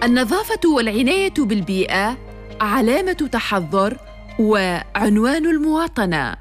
النظافة والعناية بالبيئة علامة تحضر وعنوان المواطنة.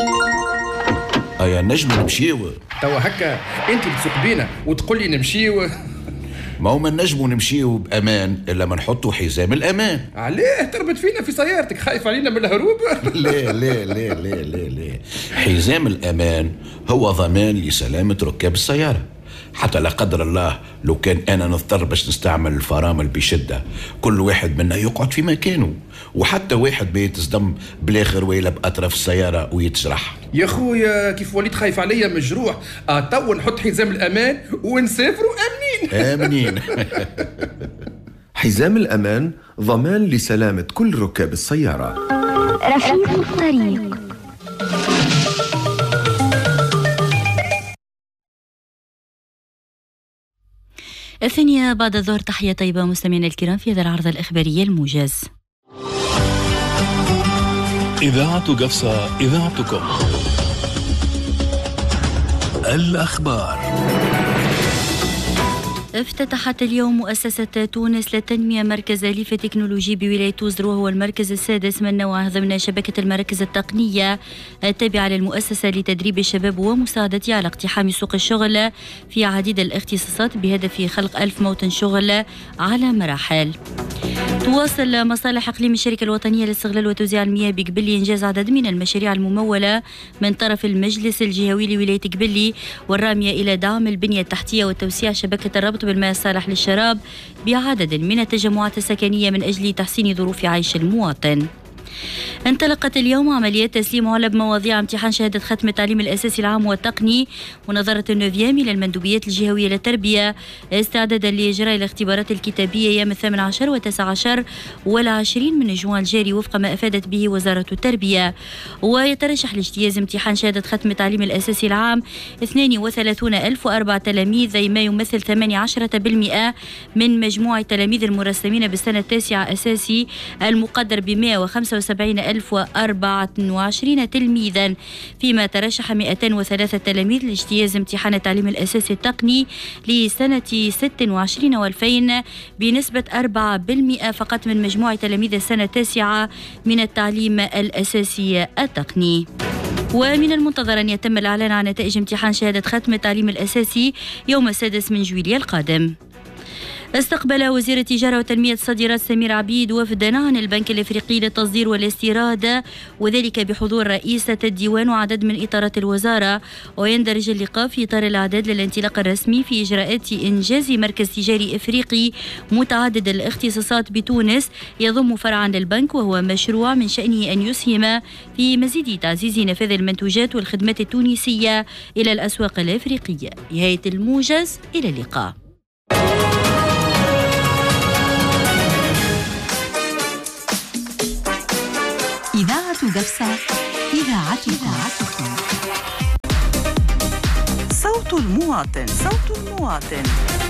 يا نجم نمشيو توا هكا انت بتسوق بينا وتقول لي نمشيو؟ ما هو ما نجمو نمشيو بأمان إلا ما نحطوا حزام الأمان. عليه تربط فينا في سيارتك؟ خايف علينا من الهروب؟ لا لا لا لا لا لا، حزام الأمان هو ضمان لسلامة ركاب السيارة، حتى لا قدر الله لو كان أنا نضطر باش نستعمل الفرامل بشدة، كل واحد منا يقعد في مكانه، وحتى واحد بيتصدم بالآخر ويلا بأطراف السيارة ويتجرح. يا خويا كيف وليت خايف عليا مجروح، تو نحط حزام الأمان ونسافروا آمنين. آمنين. حزام الأمان ضمان لسلامة كل ركاب السيارة. رفيق الطريق. الثانية بعد الظهر، تحية طيبة مستمعينا الكرام في هذا العرض الإخباري الموجز. إذاعة قفصة، إذاعتكم. الأخبار. افتتحت اليوم مؤسسة تونس للتنمية مركز أليف تكنولوجي بولاية توزر، وهو المركز السادس من نوعه ضمن شبكة المراكز التقنية التابعة للمؤسسة لتدريب الشباب ومساعدته على اقتحام سوق الشغل في عديد الاختصاصات بهدف خلق 1000 موطن شغل على مراحل. تواصل مصالح إقليم الشركة الوطنية لاستغلال وتوزيع المياه بقبلي إنجاز عدد من المشاريع الممولة من طرف المجلس الجهوي لولاية قبلي، والرامية إلى دعم البنية التحتية وتوسيع شبكة الربط بالماء الصالح للشراب بعدد من التجمعات السكنية من أجل تحسين ظروف عيش المواطن. انطلقت اليوم عمليات تسليم علب مواضيع امتحان شهادة ختم التعليم الأساسي العام والتقني ونظرة النوفيام إلى المندوبيات الجهوية للتربية استعدادا لإجراء الاختبارات الكتابية أيام 18 و19 و20 من جوان الجاري وفق ما أفادت به وزارة التربية. ويترشح لاجتياز امتحان شهادة ختم التعليم الأساسي العام 32,004 تلاميذ، أي ما يمثل 18% من مجموع التلاميذ المرسمين بالسنة التاسعة أساسي المقدر ب 175,024 تلميذا، فيما ترشح 203 تلاميذ لاجتياز امتحان التعليم الأساسي التقني لسنة 26 و2000 بنسبة 4% فقط من مجموع تلاميذ السنة التاسعة من التعليم الأساسي التقني. ومن المنتظر أن يتم الإعلان عن نتائج امتحان شهادة ختم التعليم الأساسي يوم 6 من جويلية القادم. استقبل وزير التجارة وتنمية الصادرات سمير عبيد وفدا عن البنك الإفريقي للتصدير والاستيراد، وذلك بحضور رئيسة الديوان وعدد من إطارات الوزارة. ويندرج اللقاء في إطار الإعداد للانطلاق الرسمي في إجراءات إنجاز مركز تجاري إفريقي متعدد الاختصاصات بتونس يضم فرعا للبنك، وهو مشروع من شأنه أن يسهم في مزيد تعزيز نفاذ المنتوجات والخدمات التونسية إلى الأسواق الإفريقية. نهاية الموجز، إلى اللقاء. إذاعة قفصة، إذاعتكم. صوت المواطن.